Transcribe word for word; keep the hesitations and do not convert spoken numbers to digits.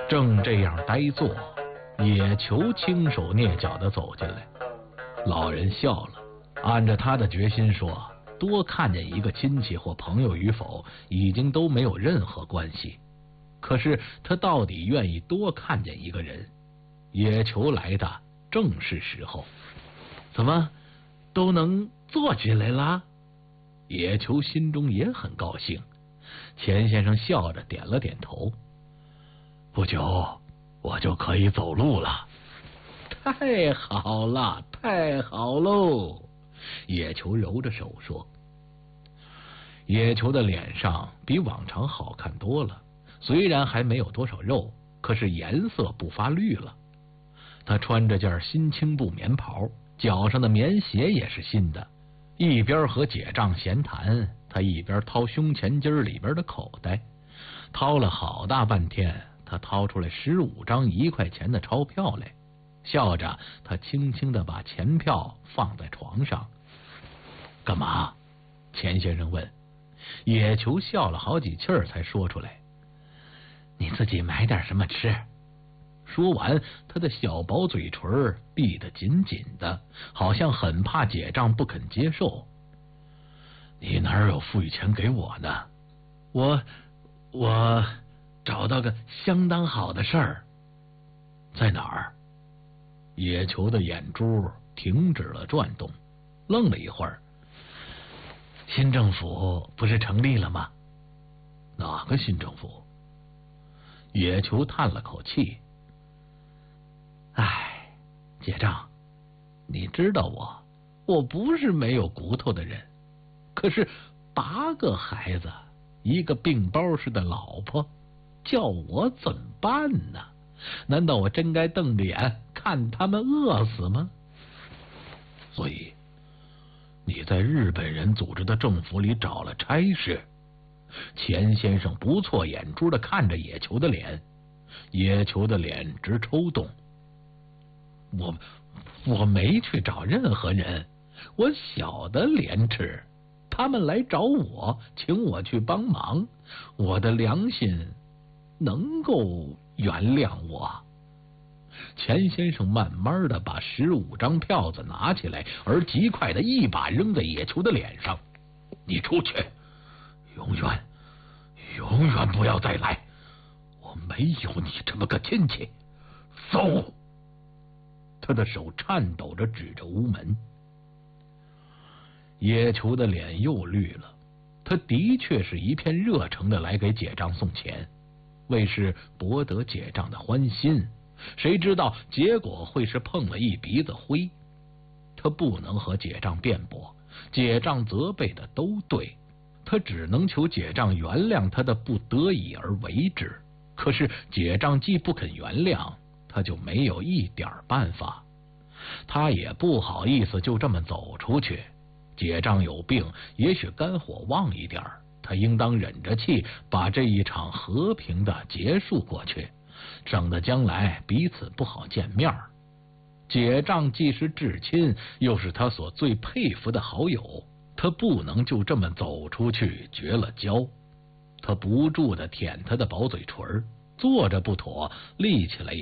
正这样呆坐，野球轻手蹑脚地走进来。老人笑了，按着他的决心说，多看见一个亲戚或朋友与否已经都没有任何关系，可是他到底愿意多看见一个人。野球来的正是时候。怎么都能坐起来了？野球心中也很高兴。钱先生笑着点了点头。不久我就可以走路了。太好了，太好喽！野球揉着手说。野球的脸上比往常好看多了，虽然还没有多少肉，可是颜色不发绿了。他穿着件新青布棉袍，脚上的棉鞋也是新的。一边和解账闲谈，他一边掏胸前襟里边的口袋，掏了好大半天，他掏出来十五张一块钱的钞票来。笑着，他轻轻地把钱票放在床上。干嘛？钱先生问。野球笑了好几气儿才说出来，你自己买点什么吃。说完，他的小薄嘴唇闭得紧紧的，好像很怕解账不肯接受。你哪有富裕钱给我呢？我我找到个相当好的事儿。在哪儿？野球的眼珠停止了转动，愣了一会儿。新政府不是成立了吗？哪个新政府？野球叹了口气。唉，结账，你知道我，我不是没有骨头的人，可是八个孩子，一个病包似的老婆，叫我怎么办呢？难道我真该瞪着眼看他们饿死吗？所以你在日本人组织的政府里找了差事。钱先生不错眼珠的看着野球的脸，野球的脸直抽动。我我没去找任何人，我晓得廉耻，他们来找我，请我去帮忙，我的良心能够原谅我。钱先生慢慢的把十五张票子拿起来，而极快的一把扔在野球的脸上。你出去，永远永远不要再来，我没有你这么个亲戚，走！他的手颤抖着指着屋门。野球的脸又绿了，他的确是一片热诚的来给解账送钱，为是博得解账的欢心，谁知道结果会是碰了一鼻子灰。他不能和解账辩驳，解账责备的都对，他只能求解账原谅他的不得已而为之。可是解账既不肯原谅，他就没有一点办法。他也不好意思就这么走出去，解账有病，也许肝火旺一点，他应当忍着气把这一场和平的结束过去，省得将来彼此不好见面。解账既是至亲，又是他所最佩服的好友，他不能就这么走出去绝了交。他不住地舔他的薄嘴唇，坐着不妥，立起来